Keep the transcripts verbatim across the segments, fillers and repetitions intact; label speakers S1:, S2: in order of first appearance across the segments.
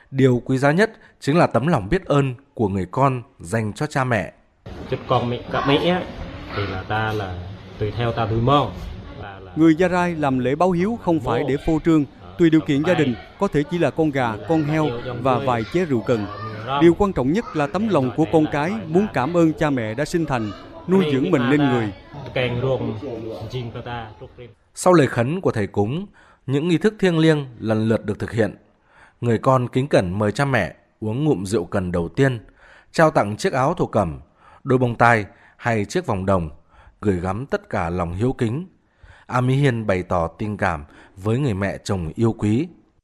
S1: Điều quý giá nhất chính là tấm lòng biết ơn của người con dành cho cha mẹ.
S2: Chứ con mẹ cả mẹ thì là ta là tùy theo ta tùy mong.
S3: Người Gia Rai làm lễ báo hiếu không phải để phô trương, tùy điều kiện gia đình có thể chỉ là con gà, con heo và vài chén rượu cần. Điều quan trọng nhất là tấm lòng của con cái muốn cảm ơn cha mẹ đã sinh thành, nuôi dưỡng mình lên người.
S1: Sau lời khấn của thầy cúng, những nghi thức thiêng liêng lần lượt được thực hiện. Người con kính cẩn mời cha mẹ uống ngụm rượu cần đầu tiên, trao tặng chiếc áo thổ cẩm, đôi bông tai hay chiếc vòng đồng, gửi gắm tất cả lòng hiếu kính. A Mỹ Hiên bày tỏ tình cảm với người mẹ chồng yêu quý.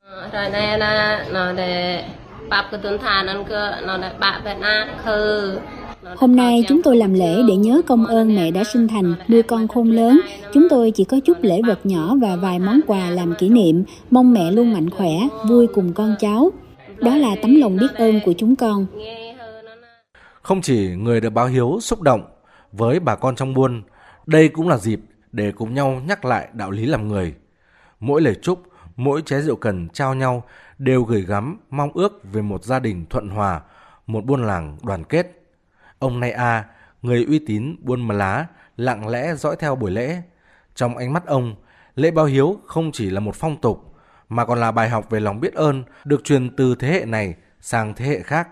S4: Hôm nay chúng tôi làm lễ để nhớ công ơn mẹ đã sinh thành, nuôi con khôn lớn. Chúng tôi chỉ có chút lễ vật nhỏ và vài món quà làm kỷ niệm, mong mẹ luôn mạnh khỏe, vui cùng con cháu. Đó là tấm lòng biết ơn của chúng con.
S1: Không chỉ người được báo hiếu xúc động, với bà con trong buôn, đây cũng là dịp để cùng nhau nhắc lại đạo lý làm người. Mỗi lời chúc, mỗi chén rượu cần trao nhau đều gửi gắm mong ước về một gia đình thuận hòa, một buôn làng đoàn kết. Ông Nay A, người uy tín buôn Mờ Lá, lặng lẽ dõi theo buổi lễ. Trong ánh mắt ông, lễ báo hiếu không chỉ là một phong tục, mà còn là bài học về lòng biết ơn được truyền từ thế hệ này sang thế hệ khác.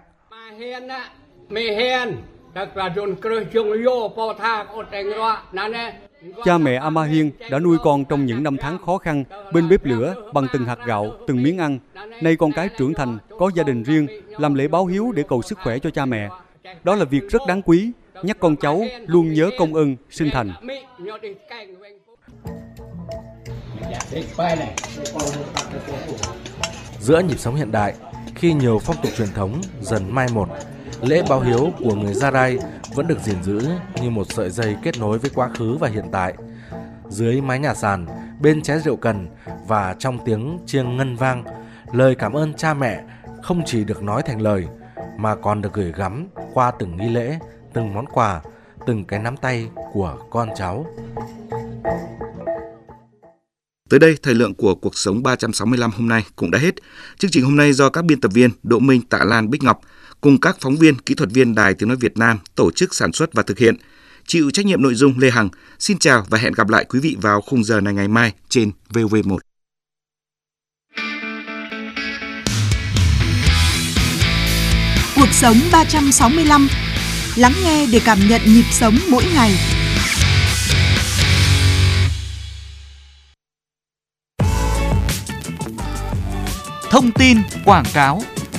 S3: Cha mẹ A Ma Hiên đã nuôi con trong những năm tháng khó khăn bên bếp lửa bằng từng hạt gạo, từng miếng ăn. Nay con cái trưởng thành, có gia đình riêng, làm lễ báo hiếu để cầu sức khỏe cho cha mẹ. Đó là việc rất đáng quý, nhắc con cháu luôn nhớ công ơn sinh thành.
S1: Giữa nhịp sống hiện đại, khi nhiều phong tục truyền thống dần mai một, lễ báo hiếu của người Gia Rai vẫn được gìn giữ như một sợi dây kết nối với quá khứ và hiện tại. Dưới mái nhà sàn, bên chén rượu cần và trong tiếng chiêng ngân vang, lời cảm ơn cha mẹ không chỉ được nói thành lời mà còn được gửi gắm qua từng nghi lễ, từng món quà, từng cái nắm tay của con cháu.
S5: Tới đây, thời lượng của Cuộc sống ba trăm sáu mươi lăm hôm nay cũng đã hết. Chương trình hôm nay do các biên tập viên Đỗ Minh, Tạ Lan, Bích Ngọc cùng các phóng viên, kỹ thuật viên Đài Tiếng nói Việt Nam tổ chức sản xuất và thực hiện. Chịu trách nhiệm nội dung Lê Hằng. Xin chào và hẹn gặp lại quý vị vào khung giờ này ngày mai trên vê o vê một.
S6: Cuộc sống ba trăm sáu mươi lăm. Lắng nghe để cảm nhận nhịp sống mỗi ngày.
S7: Thông tin quảng cáo.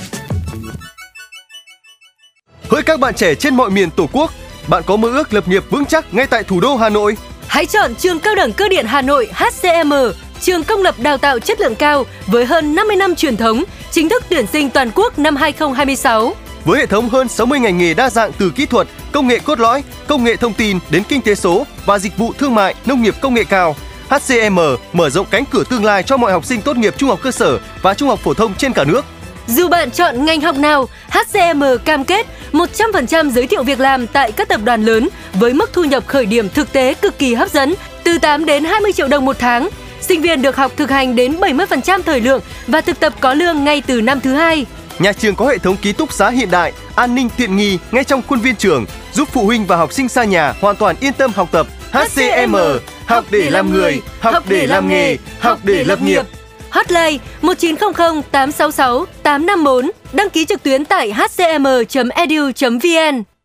S8: Hỡi các bạn trẻ trên mọi miền Tổ quốc, bạn có mơ ước lập nghiệp vững chắc ngay tại thủ đô Hà Nội.
S9: Hãy chọn Trường Cao đẳng Cơ điện Hà Nội H C M, trường công lập đào tạo chất lượng cao với hơn năm mươi năm truyền thống, chính thức tuyển sinh toàn quốc năm hai không hai sáu.
S8: Với hệ thống hơn sáu mươi ngành nghề đa dạng từ kỹ thuật, công nghệ cốt lõi, công nghệ thông tin đến kinh tế số và dịch vụ thương mại, nông nghiệp công nghệ cao, H C M mở rộng cánh cửa tương lai cho mọi học sinh tốt nghiệp trung học cơ sở và trung học phổ thông trên cả nước.
S9: Dù bạn chọn ngành học nào, H C M cam kết một trăm phần trăm giới thiệu việc làm tại các tập đoàn lớn với mức thu nhập khởi điểm thực tế cực kỳ hấp dẫn, từ tám đến hai mươi triệu đồng một tháng. Sinh viên được học thực hành đến bảy mươi phần trăm thời lượng và thực tập có lương ngay từ năm thứ hai.
S8: Nhà trường có hệ thống ký túc xá hiện đại, an ninh tiện nghi ngay trong khuôn viên trường, giúp phụ huynh và học sinh xa nhà hoàn toàn yên tâm học tập. H C M, học để làm người, học để làm nghề, học để lập nghiệp.
S9: Hotline một chín không không tám sáu sáu tám năm bốn. Đăng ký trực tuyến tại h c m chấm e d u chấm v n.